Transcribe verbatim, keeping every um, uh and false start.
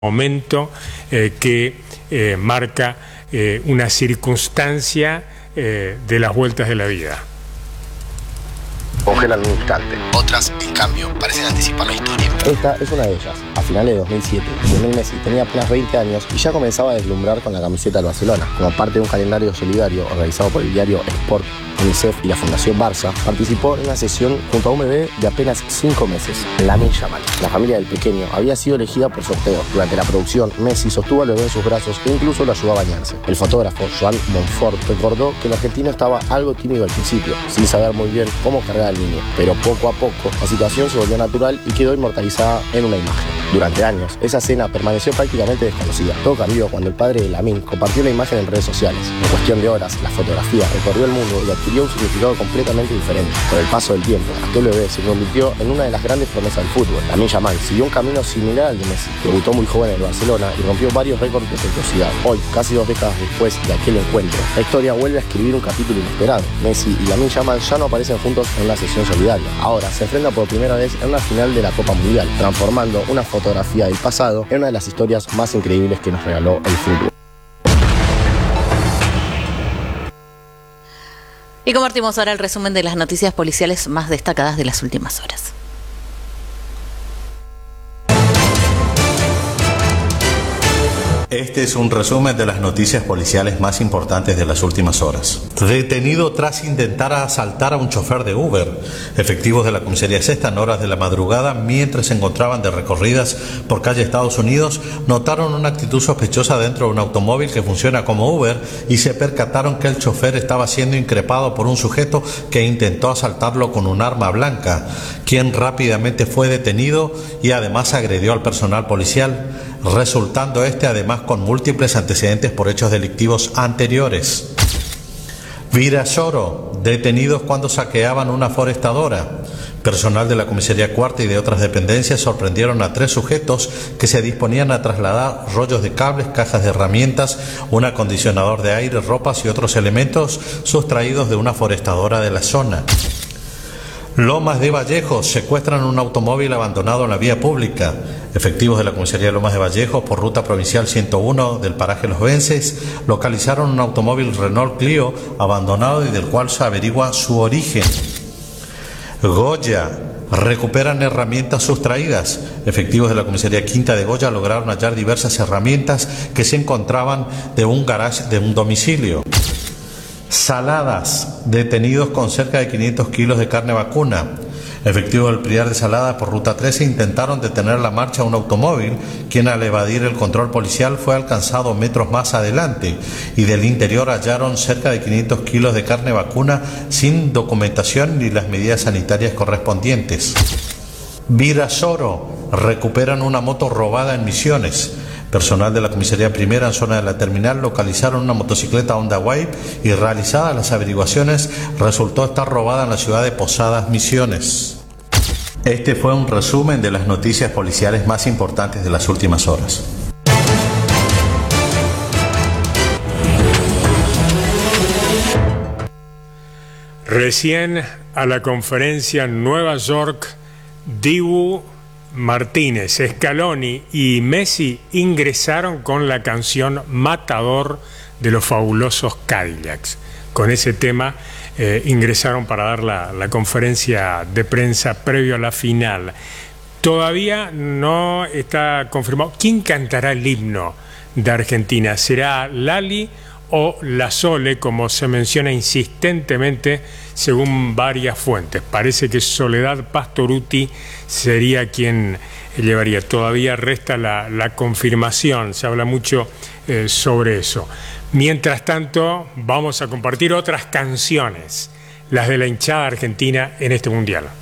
momento eh, que eh, marca eh, una circunstancia eh, de las vueltas de la vida. Congelan un instante. Otras, en cambio, parecen anticipar la historia. Esta es una de ellas. A finales de dos mil siete, Lionel Messi tenía apenas veinte años y ya comenzaba a deslumbrar con la camiseta del Barcelona. Como parte de un calendario solidario organizado por el diario Sport, UNICEF y la Fundación Barça, participó en una sesión junto a un bebé de apenas cinco meses, Lamine Yamal. La familia del pequeño había sido elegida por sorteo. Durante la producción, Messi sostuvo al bebé en sus brazos e incluso lo ayudó a bañarse. El fotógrafo Joan Monfort recordó que el argentino estaba algo tímido al principio, sin saber muy bien cómo cargar al niño, pero poco a poco la situación se volvió natural y quedó inmortalizada en una imagen. Durante años, esa escena permaneció prácticamente desconocida. Todo cambió cuando el padre de Lamine compartió la imagen en redes sociales. En cuestión de horas, la fotografía recorrió el mundo y adquirió un significado completamente diferente. Con el paso del tiempo, aquel bebé se convirtió en una de las grandes promesas del fútbol. Lamine Yamal siguió un camino similar al de Messi. Debutó muy joven en el Barcelona y rompió varios récords de velocidad. Hoy, casi dos décadas después de aquel encuentro, la historia vuelve a escribir un capítulo inesperado. Messi y Lamine Yamal ya no aparecen juntos en una sesión solidaria. Ahora se enfrentan por primera vez en una final de la Copa Mundial, transformando una fotografía del pasado en una de las historias más increíbles que nos regaló el fútbol. Y compartimos ahora el resumen de las noticias policiales más destacadas de las últimas horas. Este es un resumen de las noticias policiales más importantes de las últimas horas. Detenido tras intentar asaltar a un chofer de Uber. Efectivos de la comisaría sexta en horas de la madrugada, mientras se encontraban de recorridas por calle Estados Unidos, notaron una actitud sospechosa dentro de un automóvil que funciona como Uber y se percataron que el chofer estaba siendo increpado por un sujeto que intentó asaltarlo con un arma blanca, quien rápidamente fue detenido y además agredió al personal policial, resultando este además con múltiples antecedentes por hechos delictivos anteriores. Virasoro, detenidos cuando saqueaban una forestadora. Personal de la comisaría cuarta y de otras dependencias sorprendieron a tres sujetos que se disponían a trasladar rollos de cables, cajas de herramientas, un acondicionador de aire, ropas y otros elementos sustraídos de una forestadora de la zona. Lomas de Vallejo, secuestran un automóvil abandonado en la vía pública. Efectivos de la comisaría de Lomas de Vallejo por ruta provincial ciento uno del paraje Los Vences localizaron un automóvil Renault Clio abandonado y del cual se averigua su origen. Goya, recuperan herramientas sustraídas. Efectivos de la comisaría quinta de Goya lograron hallar diversas herramientas que se encontraban de un garage de un domicilio. Saladas, detenidos con cerca de quinientos kilos de carne vacuna. Efectivos del Priar de Saladas por ruta trece intentaron detener la marcha a un automóvil, quien al evadir el control policial fue alcanzado metros más adelante, y del interior hallaron cerca de quinientos kilos de carne vacuna sin documentación ni las medidas sanitarias correspondientes. Virasoro, recuperan una moto robada en Misiones. Personal de la comisaría primera en zona de la terminal localizaron una motocicleta Honda Wave y realizadas las averiguaciones resultó estar robada en la ciudad de Posadas, Misiones. Este fue un resumen de las noticias policiales más importantes de las últimas horas. Recién a la conferencia en Nueva York, Dibu Martínez, Scaloni y Messi ingresaron con la canción Matador de los Fabulosos Cadillacs. Con ese tema eh, ingresaron para dar la, la conferencia de prensa previo a la final. Todavía no está confirmado quién cantará el himno de Argentina. ¿Será Lali o La Sole, como se menciona insistentemente según varias fuentes? Parece que Soledad Pastorutti sería quien llevaría. Todavía resta la, la confirmación, se habla mucho eh, sobre eso. Mientras tanto, vamos a compartir otras canciones, las de la hinchada argentina en este Mundial.